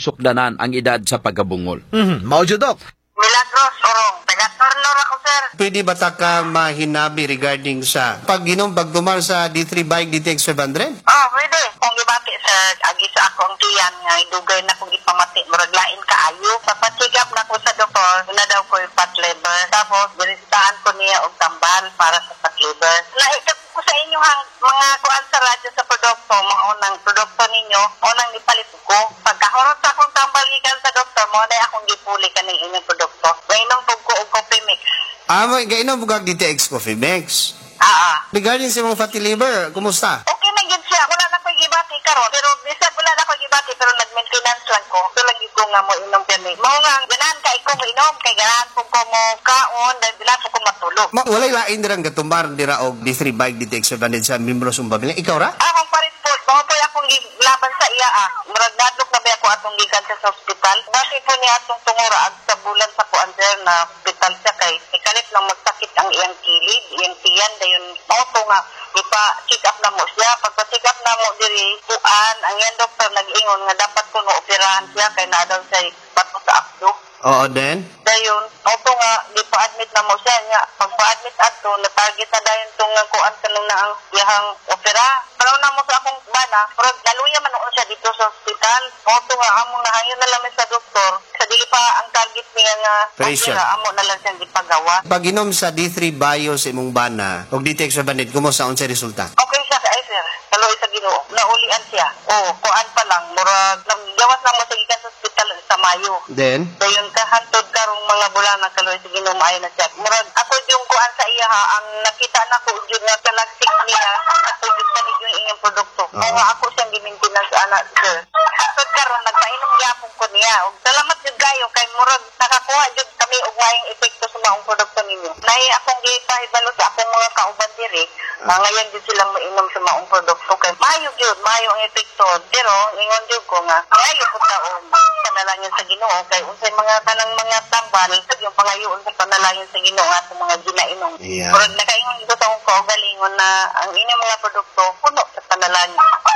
sukdanan ang edad sa pagkabungol. Mao jud, Dok. Milagros, orong. Taga-Tornor ako, sir. Pwede ba ta ka mahinabi regarding sa pagdumar sa D3 bike DTX 500? Oh, pwede. Kung gibati, sir, agi sa akong tiyan nga, idugay na kong ipamati, muraglain kaayo. Papatigap na ko sa doktor, na daw ko yung fat liver. Tapos, binistaan ko niya og tambal para sa fat liver. Naikap ko sa inyo mga kuan sa radyo sa produkto, mga unang produkto ninyo, unang ipalit ko. Pagkahurot sa akong tambal gikan sa doktor, mo na akong gipuli kaning inyong produkto. Mainom po ko og coffee mix. May gainom bugag DTX Coffee Mix. Regarding sa mga fatty liver, kumusta? Okay na yun siya. Wala na ko gibati karon. Pero bisa wala na ko gibati pero nag-maintenance lang ko. So lagi ko nga mo inom kami. Mao nga ganahan kay ko inom kay ganahan ko mo kaon dahil bila ko matulog. Walay lain dirang gatumbar dira og D3 bike DTX 500 sa membros umbabiling. Ikaw ra? Akong parit po. Mga po akong laban sa iya Murag nadlok na ba ako atong gikan sa hospital. Basi po niya atong tungura ag sa bulan sa kuan sir na hospital siya kay ikalit lang magsakit ang iyang kilid, iyang tiyan dayon mao to nga ipa-check up na mo siya. Pagpa-check up na mo diri kuan ang iyang doktor nag-ingon nga dapat ko no operahan siya kay naa daw say bato sa abdo. Oo, then? Dayon, auto nga, di pa-admit na mo siya niya. Pag-pa-admit ato, na-target na dayon itong kuan kanong na ang iyang opera. Pero na mo sa akong bana, pero daluya man noon siya dito sa hospital. Auto nga, amo na hangyo na lang sa doktor. Sa di pa ang target niya nga opera, amo na lang siyang ipagawa. Pag inom sa D3 Bio sa imong bana, o DTX 500, kumusta ang resulta? Okay siya sa sir. Kaloy sa Ginoo. Naulian siya. Kuan pa lang. Murag, gawas na mo sa gikan sa hospital sa Mayo. Then? Dayon kahantod karong mga bulan na kaloy sa Ginoo maayo na siya. Murag ako yung kuan sa iya ang nakita na ko jud nga kalagsik niya. Ako jud kanig yung inyong produkto. Nga ako siyang gi-maintenance anak sir. Hantod karon nagpainom gyapon ko niya. Og salamat jud kayo kay murag nakakuha jud kami og maayong epekto sa maong produkto ninyo. Nay akong gipahibalo sa akong mga kauban diri. Ngayon jud silang mainom sa maong produkto kay maayo jud maayo ang epekto. Pero ingon jud ko nga maayo pud taon panalangin sa Ginoo kay unsay mga kanang mga tambal yung pangayoon sa panalangin sa Ginoo ato mga ginainom. Murag nakaingon ko sa akong kaugalingon na ang inyong mga produkto puno sa panalangin.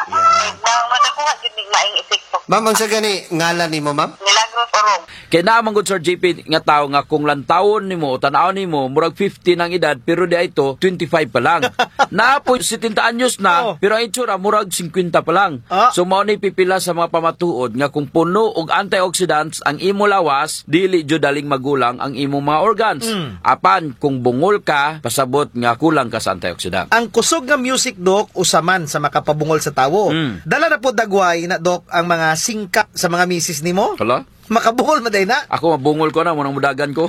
Makakuha jud ning maayong epekto. Ma'am, unsa gani ngalan nimo, ma'am? Milagros Orong. Kaya naman good Sir JP nga tao nga kung lantawon nimo tanaw nimo murag 50 ang edad pero di ito 25 pa lang. Na po 70 anyos na pero ang itsura murag 50 pa lang. So mao ni pipila sa mga pamatuod nga kung puno og antioxidants ang imo lawas dili jud daling magulang ang imo mga organs. Apan kung bungol ka pasabot nga kulang ka sa antioxidant. Ang kusog nga music, Dok, usaman sa makapabungol sa tawo. Dala na po dagway na, Dok, ang mga singka sa mga misis nimo. Hala? Makabungol maday na. Ako mabungol ko na munang mudagan ko.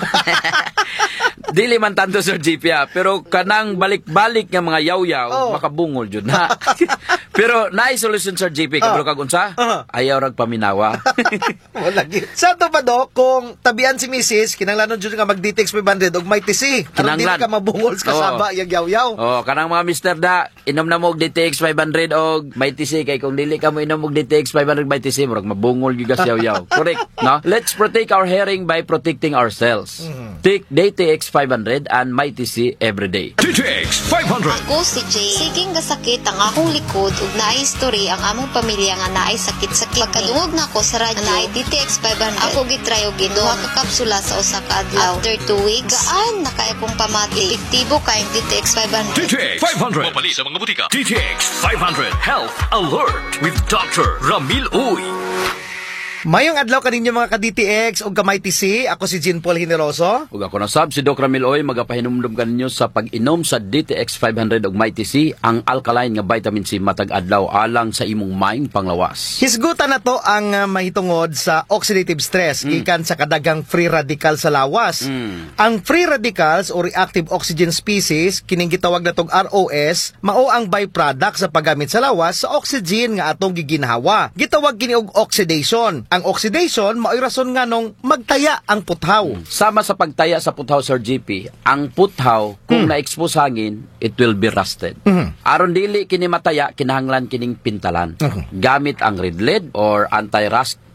Dili man tanto Sir JP pero kanang balik-balik nga mga yaw-yaw makabungol jud na. Pero naay solution Sir JP kabalo kag unsa? Ayaw rag paminawa. Wala gyud. Sa to pa, Dok, kung tabian si Mrs. kinanglanon jud nga mag DTX 500 og may TC. Aron dili ka mabungol sa kasaba yang yaw-yaw. Kanang mga mister da inom na mo og DTX 500 og may TC kay kung dili ka mo inom og DTX 500 may TC murag mabungol gyud ka yaw-yaw. Correct, no? Let's protect our hearing by protecting ourselves. Take DTX 500 and my TC every day. DTX 500. Ako si Jay. Siging gasakit ang akong likod ug naay history ang among pamilya nga naay sakit sa kidney. Pagkadungog na ko sa radyo naay DTX 500. Ako gitry og ginuha ka kapsula sa usa ka adlaw. After 2 weeks, gaan na kay akong pamati. Epektibo kay DTX 500. DTX 500. Mabali sa mga butika. DTX 500 Health Alert with Dr. Ramil Uy. Mayong adlaw kaninyo mga ka-DTX o kamay TC. Ako si Jean Paul Generoso. Ug ako na sab si Dr. Ramil Uy magapahinumdum kaninyo sa pag-inom sa DTX 500 ug may TC ang alkaline nga vitamin C matag adlaw alang sa imong mind panglawas. Hisgutan na to ang mahitungod sa oxidative stress gikan sa kadagang free radical sa lawas. Ang free radicals o reactive oxygen species kining gitawag natong ROS mao ang byproduct sa paggamit sa lawas sa oxygen nga atong giginhawa. Gitawag kini og oxidation. Ang oxidation mao'y rason nga nung magtaya ang puthaw. Sama sa pagtaya sa puthaw Sir GP, ang puthaw kung na-expose hangin, it will be rusted. Aron dili kini mataya kinahanglan kining pintalan. Gamit ang red lead or anti-rust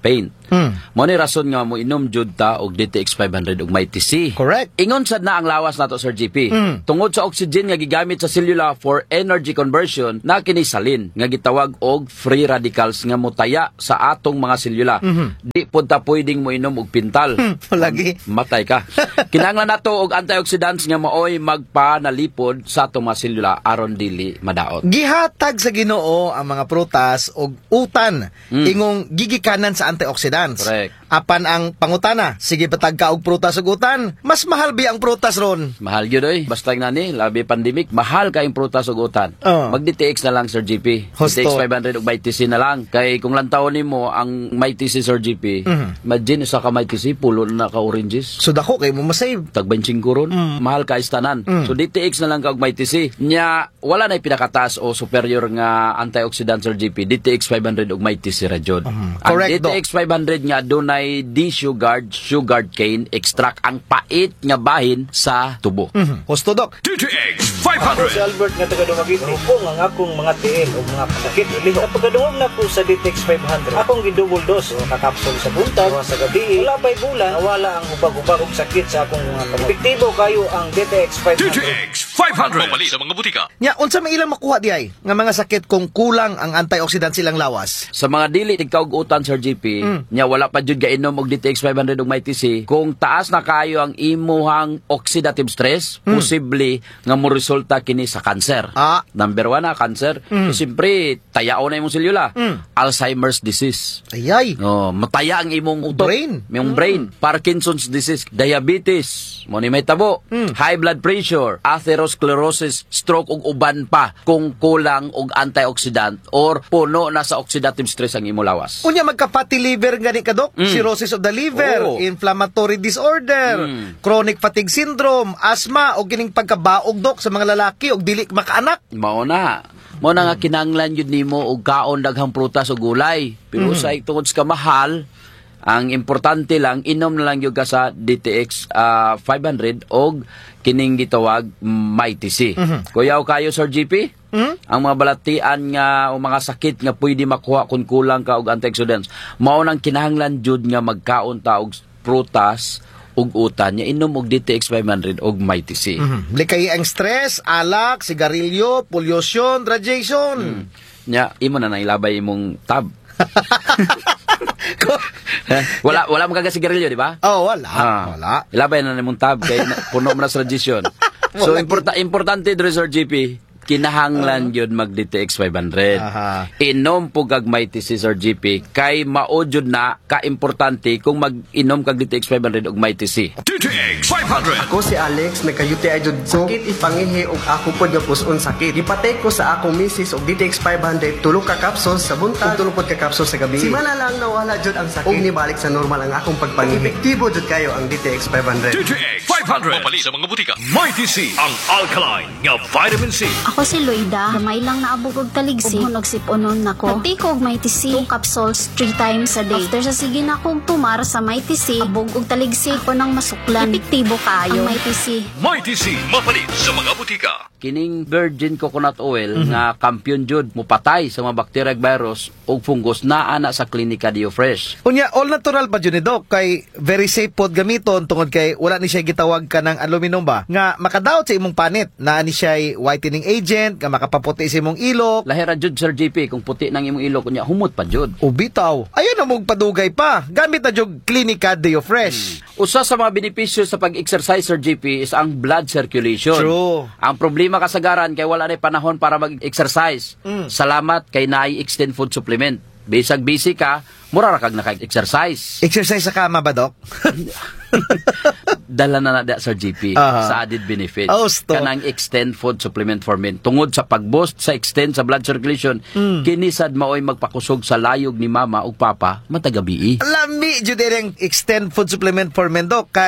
paint. Mo ni rason nga mo inom jud ta og DTX 500 ug Mighty C. Correct. Ingon sad na ang lawas nato, Sir GP. Tungod sa oxygen nga gigamit sa selula for energy conversion, na kini salin nga gitawag og free radicals nga motaya sa atong mga selula. Di pud ta pwedeng mo inom og pintal. Lagi. Matay ka. Kinahanglan nato og antioxidants nga maoy magpanalipod sa atong mga selula aron dili madaot. Gihatag sa Ginoo ang mga prutas og utan ingong gigikanan sa antioxidants. Correct. Apan ang pangutana, sige patag ka og prutas ug utan, mas mahal bi ang prutas ron. Mahal gyud oy. Basta nani, labi pandemic, mahal kayong prutas ug utan. Mag DTX na lang, Sir GP. Husto. DTX 500 ug Mighty C na lang. Kay kung lantaw nimo ang Mighty C, Sir GP, imagine sa ka Mighty C pulo na ka oranges. So dako kay mo masave. Tag 25 ron. Mahal ka istanan. So DTX na lang ka og Mighty C. Nya wala na pinakataas o superior nga antioxidant, Sir GP. DTX 500 ug Mighty C ra jud. Ang Correct, DTX 500 nga dunay sugared cane extract, ang pait nga bahin sa tubo. Husto, Dok. DTX Ako si 500. Albert nga taga Dumaguete. Hupong ang akong mga tiil o mga sakit iliho. Pagkadungog na po sa DTX 500, akong gidouble dose o kakapsul sa buntag o sa gabi. Wala ba'y bulan, nawala ang hubag-hubag og sakit sa akong mga kamay. Epektibo kayo ang DTX 500. DTX 500. Pamali sa mga butika. Nya unsa may ilang makuha di ay nga mga sakit kung kulang ang antioxidants silang lawas? Sa mga dili tigkaugutan, Sir GP, nya wala pa jud gainom og DTX 500 ug Mighty C, kung taas na kayo ang imuhang oxidative stress, posible nga mo resulta kini sa cancer. Number 1 na cancer. Siyempre, tayao na imong selula. Alzheimer's disease. Ayay. Mataya ang imong utok. Imong brain. Parkinson's disease, diabetes, mo ni may tabo, high blood pressure, atherosclerosis, stroke ug uban pa kung kulang og antioxidant or puno na sa oxidative stress ang imong lawas. Unya magka-fatty liver gani ka, Dok. Cirrhosis of the liver, inflammatory disorder, chronic fatigue syndrome, asthma o kining pagkabaog, Dok, sa mga lalaki og dili makaanak. Mao na nga kinahanglan yun nimo og kaon daghang prutas o gulay. Pero sa tungod sa mahal, ang importante lang inom na lang yung ka sa DTX 500 og kining gitawag Mighty C. Kuyaw kayo, Sir GP? Ang mga balatian nga o mga sakit nga pwede makuha kung kulang ka og antioxidants, mao nang kinahanglan jud nga magkaon ta og prutas ug utan nya inom og DTX 500 og Mighty C. Likay ang stress, alak, sigarilyo, pollution, radiation. Nya imo na ilabay imong tab. wala mo kagasigarilyo, di ba? Wala. Wala. Ilabay na nimong tab kay puno mo na sa radiation. So importante dre, Sir GP, kinahanglan yun mag DTX 500. Inom po kag Mighty C, Sir GP, kay mao jud na ka-importante kung mag-inom kag DTX 500 og Mighty C. DTX 500. Ako si Alex, nagka-UTI jud ko. Sakit ipangihi og ako pod nga puson sakit. Gipatay ko sa akong misis og DTX 500 tulo ka capsules sa buntag, tulo pod ka capsules sa gabi. Simana lang nawala jud ang sakit. Og nibalik sa normal ang akong pagpangihi. Epektibo jud kayo ang DTX 500. DTX 500. Pamali sa mga butika. Mighty C, ang alkaline nga vitamin C. Ako si Loida, gamay lang naabog og taligsi, ug nagsip-unon nako. Nagtake og Mighty C, 2 capsules 3 times a day. After sa sige na kong tumar sa Mighty C, abog og taligsi ko nang masuklan. Epektibo kayo ang Mighty C. Mighty C, mapalit sa mga butika. Kining virgin coconut oil nga kampiyon jud mupatay sa mga bacteria, virus ug fungus naa na sa Klinika Dio Fresh. Unya, all natural pa dyan ni Doc, kay very safe pod gamiton tungod kay wala ni siya gitawag ka ng aluminum ba, nga makadaot sa imong panit, na ni siya whitening agent, nga makapaputi sa imong ilok. Lahira jud, Sir GP, kung puti ng imong ilok kunya humot pa jud. Bitaw, ayun na mong padugay pa, gamit na jud Klinika Dio Fresh. Usa sa mga benepisyo sa pag-exercise, Sir GP, is ang blood circulation. True. Ang problema kasagaran kay wala na panahon para mag-exercise. Salamat kay naay extend food supplement. Bisag busy ka, mura ra kag naka-exercise. Exercise sa kama ba, Doc? Dala na na Sir GP sa added benefits. Kanang extend food supplement for men. Tungod sa pag-boost sa extend sa blood circulation, kinisad maoy magpakusog sa layog ni mama ug papa matagabi. Lami jud ang extend food supplement for men, Doc, kay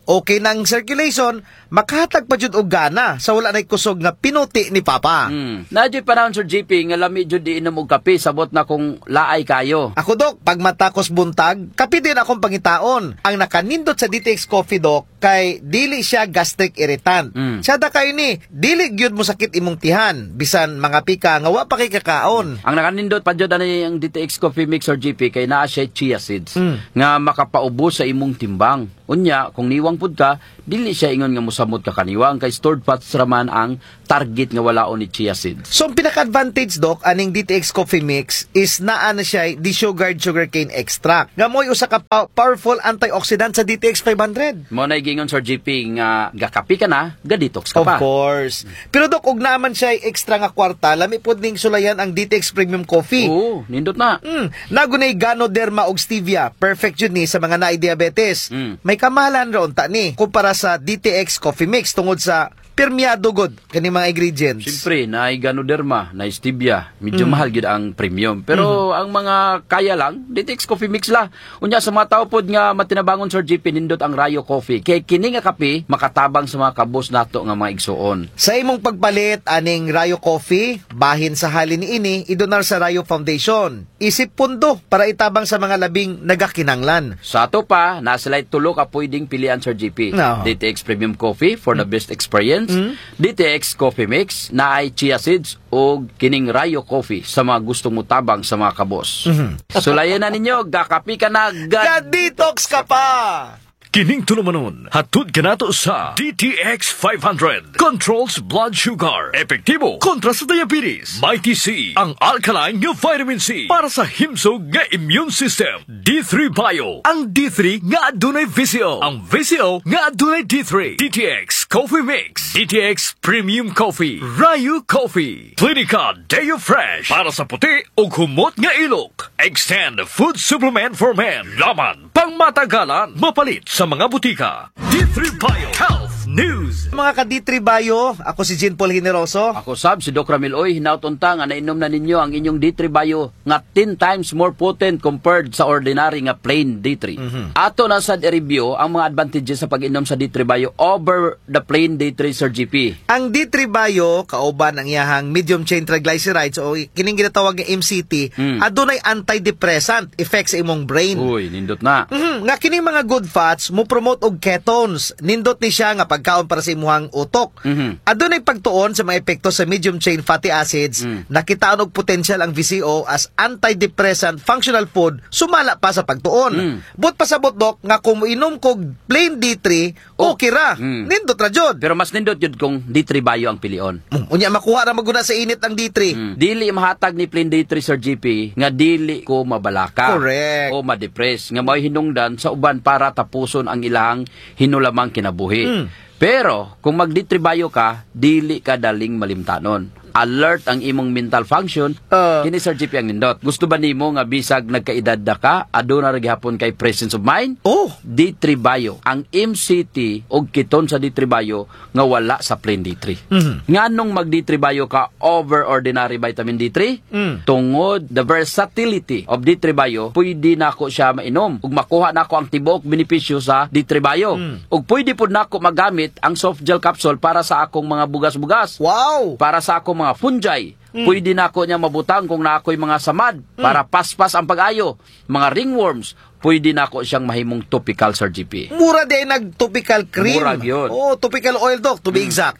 okay ng circulation, makahatag pa jud og gana sa wala nay kusog nga pinuti ni Papa. Nadyo panahon, Sir JP, nga lami jud di inom og kape, sabot na kung laay kayo. Ako, Dok, pag matakos buntag, kape din akong pangitaon. Ang nakanindot sa DTX Coffee, Dok, kay dili siya gastric irritant. Siya da kayo ni, dili gyud mo sakit imong tihan, bisan mga pika nga wa pa kay kakaon. Ang nakanindot pa jud ani ang DTX Coffee Mix, Sir JP, kay naa siya chia seeds nga makapaubos sa imong timbang. Unya, kung niwang pud ka, dili siya ingon nga mosamot ka kaniwang, kay stored fats raman ang target nga walaon ni chia seeds. So, ang pinaka-advantage, Doc, aning DTX Coffee Mix is naa na siya desugared sugarcane extract. Nga mo'y usa ka powerful antioxidant sa DTX 500. Mo na gingon, Sir JP, nga gakapi ka na, ga-detox ka Of pa. course. Pero, Doc, ug naman siya extra nga kwarta, lami pod ning sulayan ang DTX Premium Coffee. Oo, nindot na. Nagunay Ganoderma og stevia. Perfect yun ni sa mga naay-diabetes. May kamahalan raon ta ni kumpara sa DTX Coffee Mix tungod sa permeado god kani mga ingredients. Siyempre, na Ganoderma, na stevia, medyo mahal gid ang premium. Pero ang mga kaya lang, DTX Coffee Mix la. Unya sa mga tao pod nga matinabangon, Sir JP, nindot ang Rayo Coffee. Kay kini nga kape makatabang sa mga kabos nato nga mga igsuon. Sa imong pagpalit aning Rayo Coffee, bahin sa halin niini idonar sa Rayo Foundation. Isip pundo para itabang sa mga labing nagakinanglan. Sa ato pa, nasalay tulo ka pwedeng pilian, Sir JP. No. DTX Premium Coffee for the best experience. DTX Coffee Mix na ay chia seeds o kining Rayo Coffee sa mga gustong mutabang sa mga kabos. Sulayan na ninyo, gakapi ka na, Ga-detox ka pa! Kining tulumanon, hatod ka nato sa DTX 500. Controls blood sugar. Epektibo kontra sa diabetes. Mighty C, ang alkaline nga vitamin C para sa himsog nga immune system. D3 Bio, ang D3 nga adunay VCO. Ang VCO nga adunay D3. DTX Coffee Mix. DTX Premium Coffee. Rayo Coffee. Clinica Deo Fresh para sa puti o humot nga ilok. Extend Food Supplement for Men. Laman pang matagalan. Mapalit sa mga butika. D3 Bio Health News. Mga ka-D3 Bio, ako si Jean Paul Generoso. Ako sab, si Doc Ramil Oy, hinautunta nga nainom na ninyo ang inyong D3 Bio nga 10 times more potent compared sa ordinary nga plain D3. Ato na sad i-review ang mga advantages sa pag-inom sa D3 Bio over the plain D3, Sir GP. Ang D3 Bio, kauban ang iyahang medium chain triglycerides o kining ginatawag nga MCT, adunay antidepressant effect sa imong brain. Uy, nindot na. Nga kining mga good fats mo promote og ketones. Nindot ni siya nga pagkaon para sa imuhang utok. Adunay pagtuon sa mga epekto sa medium chain fatty acids. Nakitaon og potential ang VCO as antidepressant functional food sumala pa sa pagtuon. But pasabot, Dok, nga kung inom kog plain D3, okay ra. Nindot ra jud. Pero mas nindot yun kung D3 Bio ang pilion. Unya makuha ra maguna sa init ang D3. Dili mahatag ni plain D3, Sir GP, nga dili ko mabalaka. Correct. O ma-depress. Nga may hinungdan sa uban para tapuson ang ilang hinulamang kinabuhi. Pero, kung mag-D3 Bio ka, dili ka daling malimtanon. Alert ang imong mental function, kini Sir GP ang nindot. Gusto ba nimo nga bisag nagkaedad na ka, aduna ra gihapon kay presence of mind? D3 Bio, ang MCT og keton sa D3 Bio nga wala sa plain D3. Nganong mag D3 Bio ka over ordinary vitamin D3? Tungod the versatility of D3 Bio, pwede nako siya mainom ug makuha nako ang tibuok benepisyo sa D3 Bio. Ug pwede pud nako magamit ang soft gel capsule para sa akong mga bugas-bugas. Wow! Para sa akong mga fungi. Pwede na ako niya mabutang kung na ako'y mga samad para paspas ang pag-ayo. Mga ringworms, pwede na ako siyang mahimong topical, Sir GP. Mura din nag-topical cream. Mura yun. Topical oil, Doc, to be exact.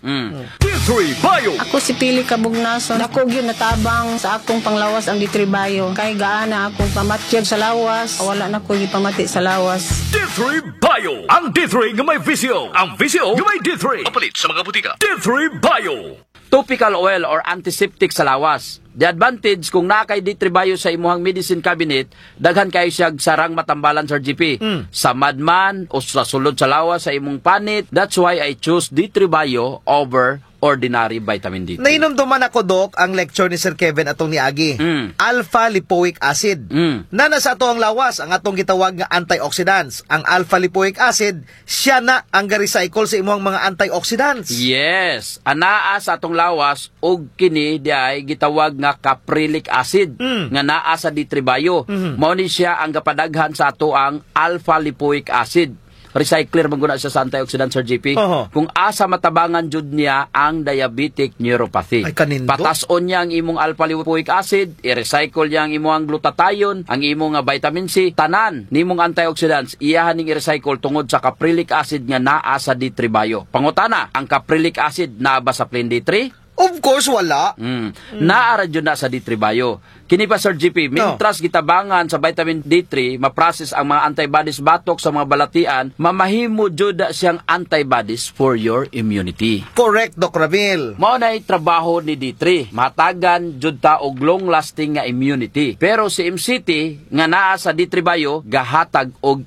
D3 Bio. Ako si Pili Kabugnason. Ako gyud natabang sa akong panglawas ang D3 Bio. Kay gaana akong pamatyag sa lawas. Wala na ko gipamati sa lawas. D3 Bio. Ang D3 nga may VCO. Ang VCO nga may D3. Mapalit sa mga butika. D3 Bio. Topical oil or antiseptic sa lawas. The advantage kung nakay D3 Bio sa imuhang medicine cabinet, daghan kayo siya sarang matambalan, Sir GP. Sa madman o sa sulod sa lawas sa imong panit, that's why I choose D3 Bio over ordinary vitamin D3. Nainomduman ako, Doc, ang lecture ni Sir Kevin atong niagi. Alpha-lipoic acid. Na nasa ato ang lawas, ang atong gitawag nga antioxidants. Ang alpha-lipoic acid, siya na ang ga-recycle sa imong mga antioxidants. Yes. Anaa sa atong lawas, og kini di ay gitawag nga caprylic acid, nga naa sa D3 Bio. Mao ni siya ang gapadaghan sa ato ang alpha-lipoic acid. recycler maguna siya sa antioxidant, Sir JP. Kung asa matabangan jud niya ang diabetic neuropathy. Ay, kanindo. Patason niya ang imong alpha-lipoic acid, i-recycle niya ang imong glutathione, ang imong vitamin C, tanan nimong antioxidants, iyahan ning i-recycle tungod sa caprylic acid nga naa sa D3 Bio. Pangutana, ang caprylic acid naa ba sa plain D3? Of course, wala. Naara dyan na sa D3 Bio. Kini pa, Sir GP, mintras gitabangan sa vitamin D3, maprocess ang mga antibodies batok sa mga balatian, mamahimo dyan siyang antibodies for your immunity. Correct, Doc Ramil. Mao na'y trabaho ni D3. Matagan dyan ta og long-lasting nga immunity. Pero si MCT, nga naa sa D3 Bio, gahatag og